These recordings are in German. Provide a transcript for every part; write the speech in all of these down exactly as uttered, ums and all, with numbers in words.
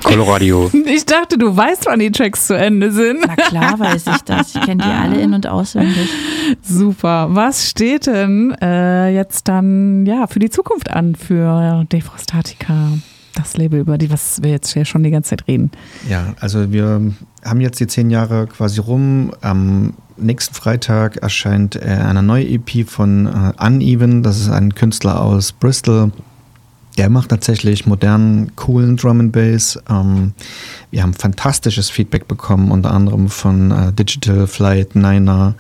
Coloradio. Ich dachte, du weißt, wann die Tracks zu Ende sind. Na klar weiß ich das. Ich kenne die alle in- und auswendig. Super. Was steht denn äh, jetzt dann ja für die Zukunft an für Defrostatica? Das Label, über die was wir jetzt ja schon die ganze Zeit reden. Ja, also wir haben jetzt die zehn Jahre quasi rum. Am nächsten Freitag erscheint äh, eine neue E P von äh, Uneven. Das ist ein Künstler aus Bristol. Der macht tatsächlich modernen, coolen Drum and Bass. Ähm, wir haben fantastisches Feedback bekommen, unter anderem von äh, Digital Flight, Niner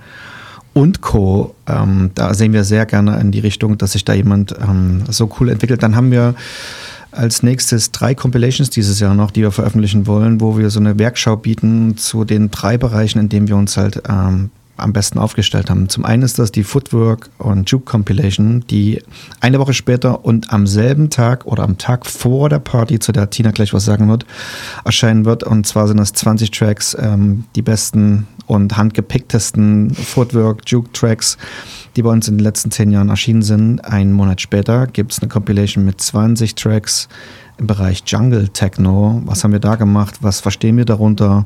und Co. Ähm, da sehen wir sehr gerne in die Richtung, dass sich da jemand ähm, so cool entwickelt. Dann haben wir als nächstes drei Compilations dieses Jahr noch, die wir veröffentlichen wollen, wo wir so eine Werkschau bieten zu den drei Bereichen, in denen wir uns halt ähm, am besten aufgestellt haben. Zum einen ist das die Footwork und Juke Compilation, die eine Woche später und am selben Tag oder am Tag vor der Party, zu der Tina gleich was sagen wird, erscheinen wird. Und zwar sind das zwanzig Tracks, ähm, die besten und handgepicktesten Footwork Juke Tracks, die bei uns in den letzten zehn Jahren erschienen sind. Einen Monat später gibt es eine Compilation mit zwanzig Tracks im Bereich Jungle Techno. Was haben wir da gemacht? Was verstehen wir darunter?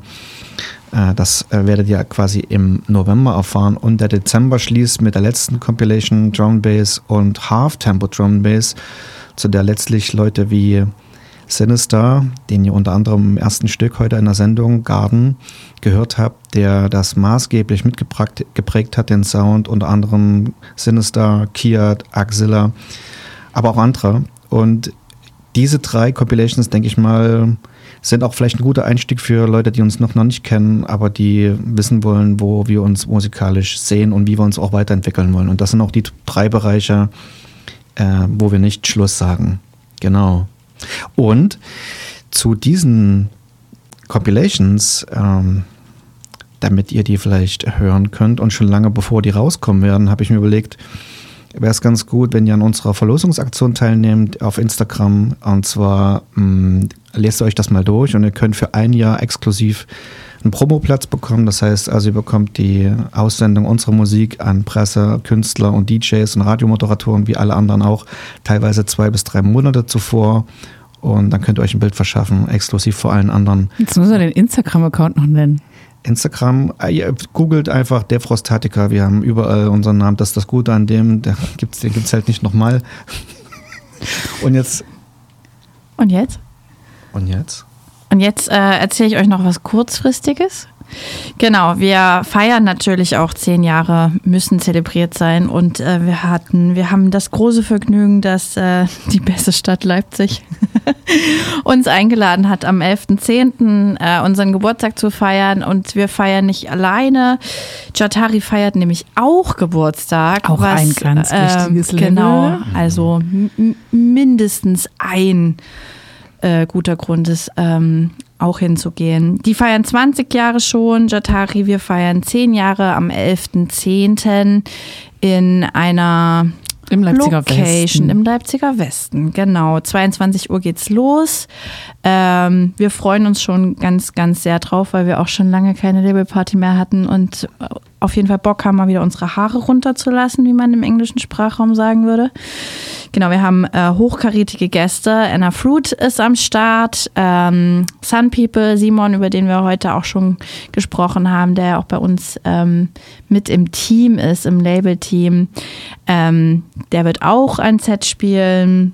Äh, das äh, werdet ihr quasi im November erfahren. Und der Dezember schließt mit der letzten Compilation Drum Bass und Half-Tempo Drum Bass, zu der letztlich Leute wie Sinister, den ihr unter anderem im ersten Stück heute in der Sendung Garden gehört habt, der das maßgeblich mitgeprägt geprägt hat, den Sound, unter anderem Sinister, Kiat, Axilla, aber auch andere. Und diese drei Compilations, denke ich mal, sind auch vielleicht ein guter Einstieg für Leute, die uns noch, noch nicht kennen, aber die wissen wollen, wo wir uns musikalisch sehen und wie wir uns auch weiterentwickeln wollen. Und das sind auch die drei Bereiche, äh, wo wir nicht Schluss sagen. Genau. Und zu diesen Compilations, ähm, damit ihr die vielleicht hören könnt und schon lange bevor die rauskommen werden, habe ich mir überlegt, wäre es ganz gut, wenn ihr an unserer Verlosungsaktion teilnehmt auf Instagram. Und zwar mh, lest euch das mal durch und ihr könnt für ein Jahr exklusiv einen Promoplatz bekommen. Das heißt also, ihr bekommt die Aussendung unserer Musik an Presse, Künstler und D Js und Radiomoderatoren, wie alle anderen auch, teilweise zwei bis drei Monate zuvor. Und dann könnt ihr euch ein Bild verschaffen, exklusiv vor allen anderen. Jetzt muss er den Instagram-Account noch nennen. Instagram, äh, googelt einfach Defrostatica, wir haben überall unseren Namen, das ist das Gute an dem, der gibt's, den gibt es halt nicht nochmal. Und jetzt? Und jetzt? Und jetzt? Und jetzt äh, erzähle ich euch noch was Kurzfristiges. Genau, wir feiern natürlich auch zehn Jahre, müssen zelebriert sein und äh, wir hatten, wir haben das große Vergnügen, dass äh, die beste Stadt Leipzig uns eingeladen hat, am elften zehnten äh, unseren Geburtstag zu feiern und wir feiern nicht alleine. Jatari feiert nämlich auch Geburtstag. Auch was, ein ganz äh, wichtiges Level. Genau, also m- mindestens ein äh, guter Grund ist, ähm, auch hinzugehen. Die feiern zwanzig Jahre schon, Jatari, wir feiern zehn Jahre am elften zehnten in einer Im Leipziger Location Westen. im Leipziger Westen. Genau, zweiundzwanzig Uhr geht's los. Ähm, wir freuen uns schon ganz, ganz sehr drauf, weil wir auch schon lange keine Labelparty mehr hatten und auf jeden Fall Bock haben, mal wieder unsere Haare runterzulassen, wie man im englischen Sprachraum sagen würde. Genau, wir haben äh, hochkarätige Gäste. Anna Fruit ist am Start. Ähm, Sun People, Simon, über den wir heute auch schon gesprochen haben, der auch bei uns ähm, mit im Team ist, im Label-Team. Ähm, der wird auch ein Set spielen.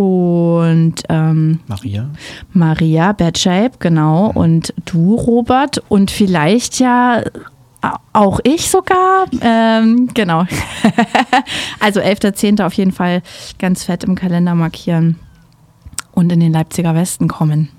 Und ähm, Maria. Maria Bad Shape, genau. Und du, Robert. Und vielleicht ja auch ich sogar. Ähm, genau. Also elfter zehnter auf jeden Fall ganz fett im Kalender markieren und in den Leipziger Westen kommen.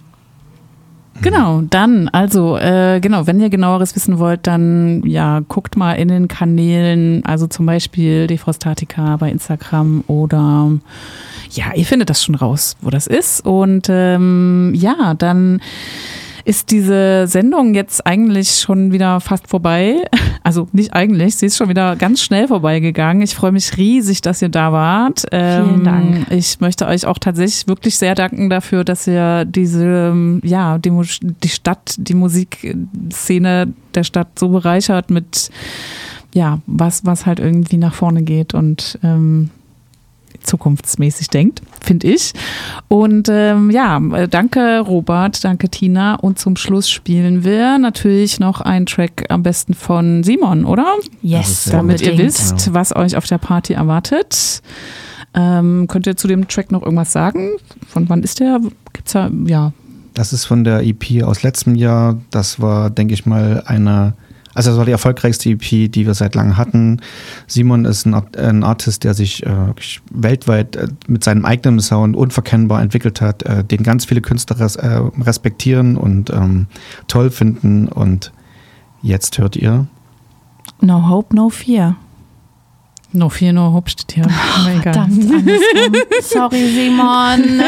Genau, dann, also, äh, genau, wenn ihr genaueres wissen wollt, dann, ja, guckt mal in den Kanälen, also zum Beispiel Defrostatica bei Instagram oder, ja, ihr findet das schon raus, wo das ist. Und, ähm, ja, dann ist diese Sendung jetzt eigentlich schon wieder fast vorbei. Also nicht eigentlich, sie ist schon wieder ganz schnell vorbeigegangen. Ich freue mich riesig, dass ihr da wart. Ähm, Vielen Dank. Ich möchte euch auch tatsächlich wirklich sehr danken dafür, dass ihr diese, ja, die, die Stadt, die Musikszene der Stadt so bereichert mit, ja, was, was halt irgendwie nach vorne geht. Und ähm, zukunftsmäßig denkt, finde ich. Und ähm, ja, danke Robert, danke Tina. Und zum Schluss spielen wir natürlich noch einen Track am besten von Simon, oder? Yes, damit ihr unbedingt. wisst, was euch auf der Party erwartet. Ähm, könnt ihr zu dem Track noch irgendwas sagen? Von wann ist der? Gibt's da, ja. Das ist von der E P aus letztem Jahr. Das war, denke ich mal, eine, also das war die erfolgreichste E P, die wir seit langem hatten. Simon ist ein, ein Artist, der sich äh, weltweit äh, mit seinem eigenen Sound unverkennbar entwickelt hat, äh, den ganz viele Künstler res, äh, respektieren und ähm, toll finden. Und jetzt hört ihr No Hope, No Fear. No Fear, No Hope steht hier. Oh mein Gott. Verdammt, andersrum. Sorry, Simon.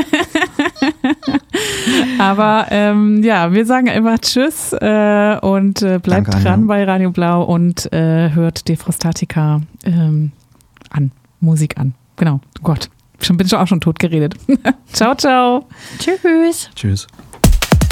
Aber ähm, ja, wir sagen einfach Tschüss äh, und äh, bleibt Danke, dran Anja. bei Radio Blau und äh, hört Defrostatica ähm, an, Musik an. Genau, oh Gott, schon, bin ich auch schon tot geredet. Ciao, ciao. Tschüss. Tschüss.